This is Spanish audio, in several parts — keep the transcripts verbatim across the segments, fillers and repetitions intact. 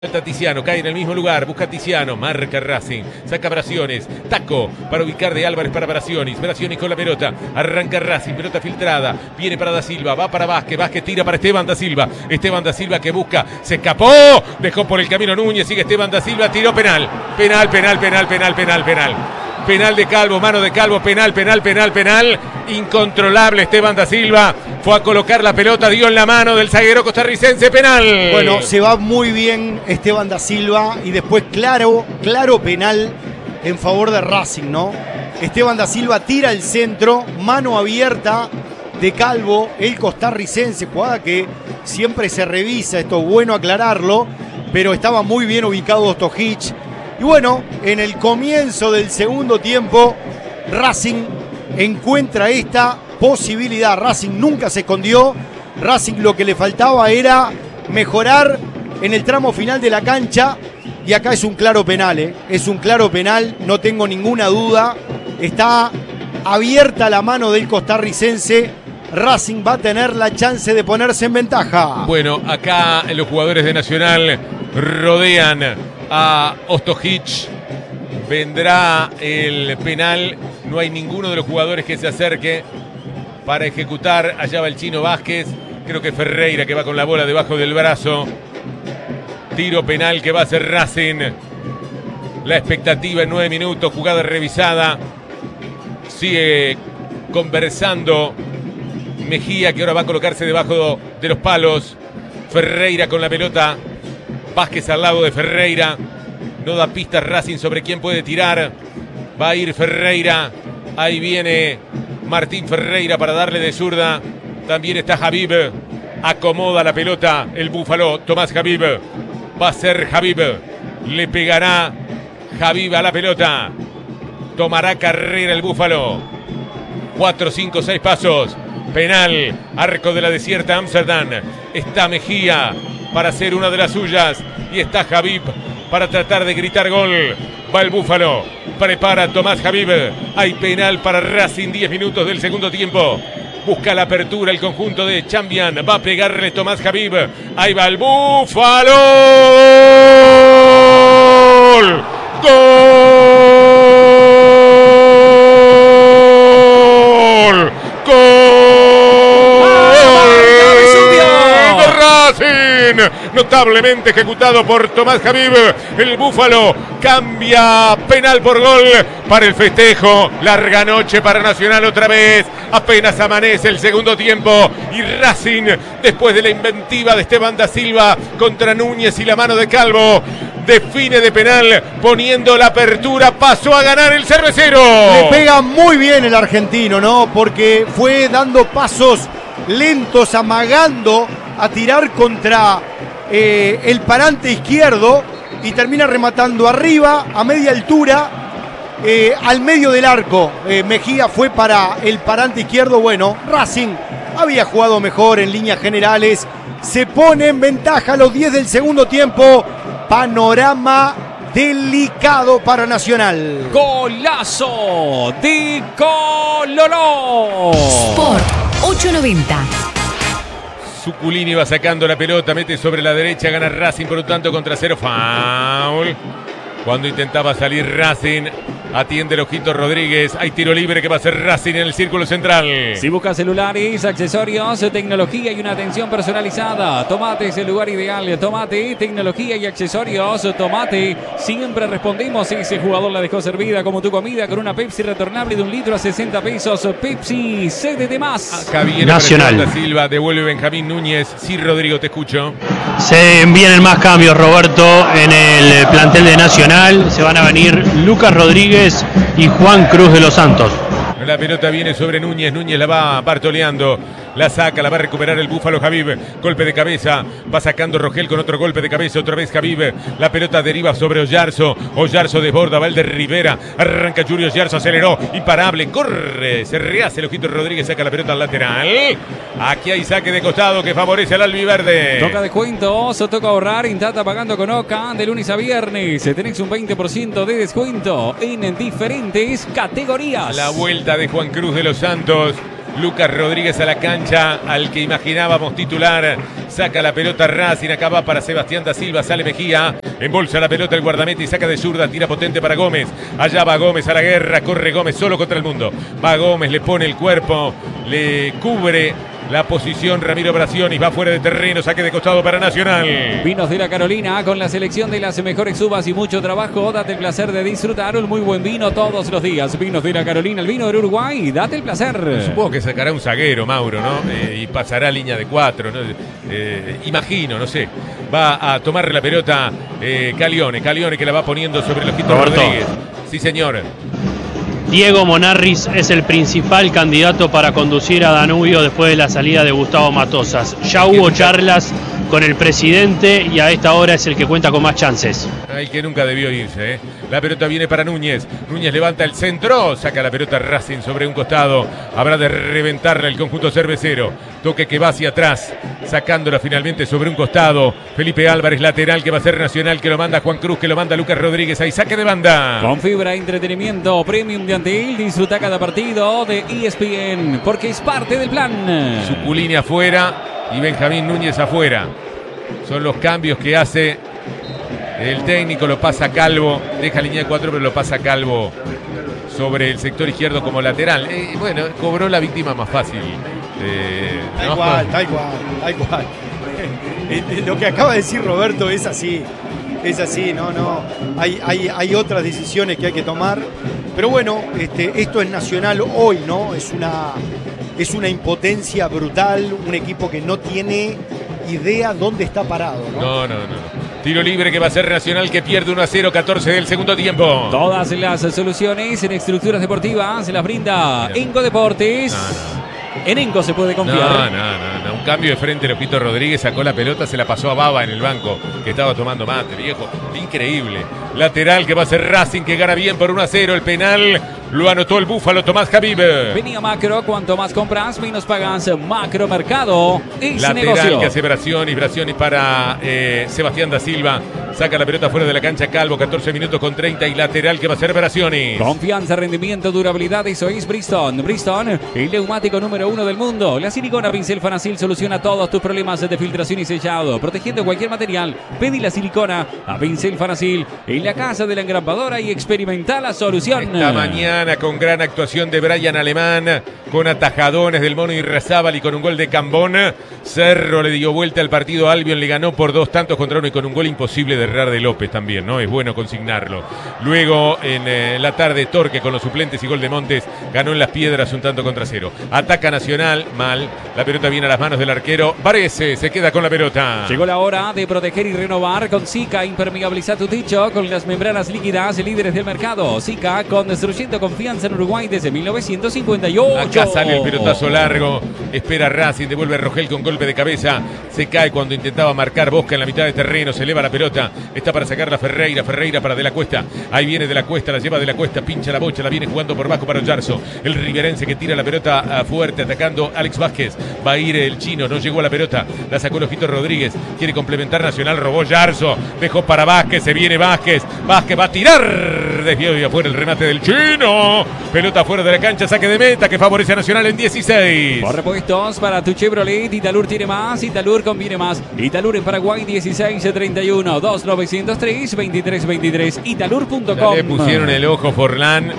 Salta Tiziano, cae en el mismo lugar, busca Tiziano, marca Racing, saca Braciones, taco para ubicar de Álvarez para Braciones, Braciones con la pelota, arranca Racing, pelota filtrada, viene para Da Silva, va para Vázquez, Vázquez tira para Esteban Da Silva, Esteban Da Silva que busca, se escapó, dejó por el camino Núñez, sigue Esteban Da Silva, tiró penal, penal, penal, penal, penal, penal, penal. Penal de Calvo, mano de Calvo, penal, penal, penal, penal. Incontrolable Esteban Da Silva. Fue a colocar la pelota, dio en la mano del zaguero costarricense, penal. Bueno, se va muy bien Esteban Da Silva y después claro, claro penal en favor de Racing, ¿no? Esteban Da Silva tira el centro, mano abierta de Calvo, el costarricense, jugada que siempre se revisa, esto es bueno aclararlo, pero estaba muy bien ubicado Ostojic. Y bueno, en el comienzo del segundo tiempo, Racing encuentra esta posibilidad. Racing nunca se escondió. Racing lo que le faltaba era mejorar en el tramo final de la cancha. Y acá es un claro penal, ¿eh? Es un claro penal, no tengo ninguna duda. Está abierta la mano del costarricense. Racing va a tener la chance de ponerse en ventaja. Bueno, acá los jugadores de Nacional rodean a Ostojic. Vendrá el penal. No hay ninguno de los jugadores que se acerque para ejecutar. Allá va el Chino Vázquez. Creo que Ferreira que va con la bola debajo del brazo. Tiro penal que va a hacer Racing. La expectativa en nueve minutos. Jugada revisada. Sigue conversando Mejía, que ahora va a colocarse debajo de los palos. Ferreira con la pelota. Vázquez al lado de Ferreira. No da pistas Racing sobre quién puede tirar. Va a ir Ferreira. Ahí viene Martín Ferreira para darle de zurda. También está Habib. Acomoda la pelota el Búfalo. Tomás Habib. Va a ser Habib. Le pegará Habib a la pelota. Tomará carrera el Búfalo. Cuatro, cinco, seis pasos. Penal. Arco de la desierta Amsterdam. Está Mejía para hacer una de las suyas. Y está Habib para tratar de gritar gol. Va el Búfalo. Prepara Tomás Habib. Hay penal para Racing. diez minutos del segundo tiempo. Busca la apertura el conjunto de Chambian. Va a pegarle Tomás Habib. Ahí va el Búfalo. ¡Gol! Notablemente ejecutado por Tomás Habib. El Búfalo cambia penal por gol para el festejo. Larga noche para Nacional otra vez. Apenas amanece el segundo tiempo. Y Racing, después de la inventiva de Esteban Da Silva contra Núñez y la mano de Calvo, define de penal poniendo la apertura. Pasó a ganar el cervecero. Le pega muy bien el argentino, ¿no? Porque fue dando pasos lentos, amagando a tirar contra eh, el parante izquierdo y termina rematando arriba, a media altura, eh, al medio del arco. Eh, Mejía fue para el parante izquierdo. Bueno, Racing había jugado mejor en líneas generales. Se pone en ventaja a los diez del segundo tiempo. Panorama delicado para Nacional. Golazo de Coloró. Sport ocho noventa. Zuculini va sacando la pelota, mete sobre la derecha, gana Racing por un tanto contra cero. Foul. Cuando intentaba salir Racing, atiende el Ojito Rodríguez. Hay tiro libre que va a ser Racing en el círculo central. Si buscas celulares, accesorios, tecnología y una atención personalizada, Tomate es el lugar ideal. Tomate, tecnología y accesorios. Tomate, siempre respondemos. Ese jugador la dejó servida como tu comida con una Pepsi retornable de un litro a sesenta pesos. Pepsi, cédete más. Acá viene Nacional. Da Silva, devuelve Benjamín Núñez. Sí, Rodrigo, te escucho. Se vienen más cambios, Roberto, en el plantel de Nacional. Se van a venir Lucas Rodríguez y Juan Cruz de los Santos. La pelota viene sobre Núñez, Núñez la va bartoleando, la saca, la va a recuperar el Búfalo Habib, golpe de cabeza, va sacando Rogel con otro golpe de cabeza, otra vez Habib, la pelota deriva sobre Oyarzo, Oyarzo desborda, va el de Rivera, arranca Julio Oyarzo, aceleró, imparable, corre, se rehace el Ojito Rodríguez, saca la pelota al lateral, aquí hay saque de costado que favorece al albiverde. Toca descuentos, toca ahorrar, Intata pagando con Oca, de lunes a viernes, tenés un veinte por ciento de descuento en diferentes categorías. La vuelta de Juan Cruz de los Santos Lucas Rodríguez a la cancha, al que imaginábamos titular. Saca la pelota Racing, acaba para Sebastián da Silva, sale Mejía, embolsa la pelota el guardameta y saca de zurda, tira potente para Gómez. Allá va Gómez a la guerra, corre Gómez solo contra el mundo. Va Gómez, le pone el cuerpo, le cubre la posición Ramiro Brasioni, va fuera de terreno, saque de costado para Nacional. Vinos de la Carolina con la selección de las mejores uvas y mucho trabajo. Date el placer de disfrutar un muy buen vino todos los días. Vinos de la Carolina, el vino del Uruguay, date el placer. Supongo que sacará un zaguero, Mauro, ¿no? Eh, y pasará línea de cuatro, ¿no? Eh, imagino, no sé. Va a tomar la pelota eh, Calione, Calione que la va poniendo sobre el ojito Roberto. Rodríguez. Sí, señor. Diego Monarris es el principal candidato para conducir a Danubio después de la salida de Gustavo Matosas. Ya hubo charlas con el presidente y a esta hora es el que cuenta con más chances. Ay, que nunca debió irse, ¿eh? La pelota viene para Núñez. Núñez levanta el centro, saca la pelota Racing sobre un costado. Habrá de reventarla el conjunto cervecero. Toque que va hacia atrás, sacándola finalmente sobre un costado. Felipe Álvarez, lateral, que va a ser Nacional, que lo manda Juan Cruz, que lo manda Lucas Rodríguez. Ahí saque de banda. Con fibra, entretenimiento, premium de Antel, disfruta cada partido de E S P N, porque es parte del plan. Suculini afuera y Benjamín Núñez afuera. Son los cambios que hace el técnico, lo pasa Calvo, deja línea de cuatro, pero lo pasa Calvo sobre el sector izquierdo como lateral. Eh, bueno, cobró la víctima más fácil. Eh, Tal ¿no? cual, tal cual, tal cual. Lo que acaba de decir Roberto es así. Es así, no, no. Hay, hay, hay otras decisiones que hay que tomar. Pero bueno, este, esto es Nacional hoy, ¿no? Es una, es una impotencia brutal, un equipo que no tiene idea dónde está parado, ¿no? No, no, no. Tiro libre que va a ser Nacional, que pierde uno a cero, catorce del segundo tiempo. Todas las soluciones en estructuras deportivas se las brinda Mira. Enco Deportes. No, no. En Enco se puede No, confiar. no, no, no. Un cambio de frente, Lopito Rodríguez sacó la pelota, se la pasó a Baba en el banco, que estaba tomando mate, viejo. Increíble. Lateral que va a ser Racing, que gana bien por uno a cero. El penal lo anotó el Búfalo Tomás Habib. Venía Macro, cuanto más compras, menos pagas. Macro Mercado es Lateral negocio. que hace Brasioni, Brasioni para eh, Sebastián da Silva. Saca la pelota fuera de la cancha Calvo, catorce minutos con treinta. Y lateral que va a ser Brasioni. Confianza, rendimiento, durabilidad, eso es Bridgestone. Bridgestone, el neumático número uno del mundo. La silicona Pincel Fanacil soluciona todos tus problemas de filtración y sellado, protegiendo cualquier material. Pedí la silicona a Pincel Fanacil en la casa de la engrapadora y experimenta la solución. Esta mañana con gran actuación de Brian Alemán, con atajadones del Mono Irrazábal y con un gol de Cambón. Cerro le dio vuelta al partido, Albion le ganó por dos tantos contra uno y con un gol imposible de errar de López también, ¿no? Es bueno consignarlo. Luego en eh, la tarde Torque con los suplentes y gol de Montes ganó en Las Piedras un tanto contra cero. Ataca Nacional, mal. La pelota viene a las manos del arquero. Varese se queda con la pelota. Llegó la hora de proteger y renovar con Zika. Impermeabiliza tu techo con las membranas líquidas, líderes del mercado. Zika, construyendo confianza en Uruguay desde mil novecientos cincuenta y ocho. Acá sale el pelotazo largo. Espera Racing, devuelve Rogel con golpe de cabeza. Se cae cuando intentaba marcar Bosca en la mitad de terreno. Se eleva la pelota. Está para sacarla Ferreira. Ferreira para De la Cuesta. Ahí viene De la Cuesta, la lleva De la Cuesta. Pincha la bocha, la viene jugando por bajo para Oyarzo. El riverense que tira la pelota fuerte, atacando Alex Vázquez. Va a ir el chino, no llegó a la pelota. La sacó el Ojito Rodríguez. Quiere complementar Nacional, robó Yarzo. Dejó para Vázquez, se viene Vázquez. Vázquez va a tirar. Desviado y afuera el remate del chino. Pelota fuera de la cancha, saque de meta que favorece a Nacional en dieciséis. Por repuestos para tu Chevrolet, Italur tiene más, Italur conviene más. Italur en Paraguay dieciséis treinta y uno, dos nueve cero tres, veintitrés veintitrés, italur punto com. Le pusieron el ojo Forlán.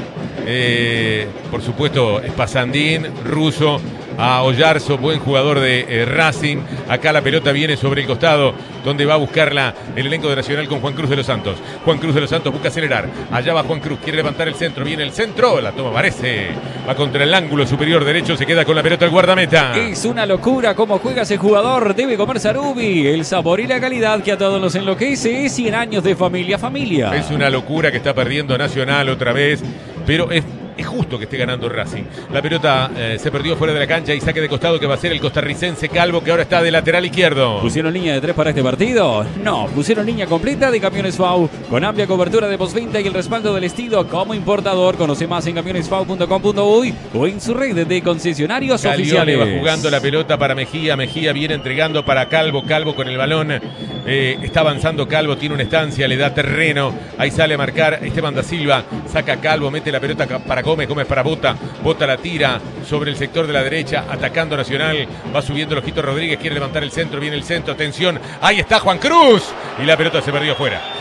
Eh, por supuesto, Spasandín, Russo, a Oyarzo, buen jugador de eh, Racing. Acá la pelota viene sobre el costado, donde va a buscarla el elenco de Nacional con Juan Cruz de los Santos. Juan Cruz de los Santos busca acelerar. Allá va Juan Cruz, quiere levantar el centro. Viene el centro, la toma Varese. Va contra el ángulo superior derecho, se queda con la pelota el guardameta. Es una locura cómo juega ese jugador. Debe comer Sarubi. El sabor y la calidad que a todos nos enloquece. cien años de familia a familia. Es una locura que está perdiendo Nacional otra vez, pero es, es justo que esté ganando Racing. La pelota eh, se perdió fuera de la cancha y saque de costado que va a ser el costarricense Calvo, que ahora está de lateral izquierdo. ¿Pusieron línea de tres para este partido? No, pusieron línea completa de Camiones F A U, con amplia cobertura de postventa y el respaldo del estilo como importador. Conoce más en camiones f a u punto com punto uy o en su red de concesionarios Calione oficiales. va jugando la pelota para Mejía. Mejía viene entregando para Calvo. Calvo con el balón Eh, está avanzando Calvo, tiene una estancia, le da terreno. Ahí sale a marcar Esteban da Silva. Saca Calvo, mete la pelota para Gómez. Gómez para Bota. Bota la tira sobre el sector de la derecha. Atacando Nacional. Va subiendo el Ojito Rodríguez. Quiere levantar el centro. Viene el centro. Atención. Ahí está Juan Cruz. Y la pelota se perdió fuera.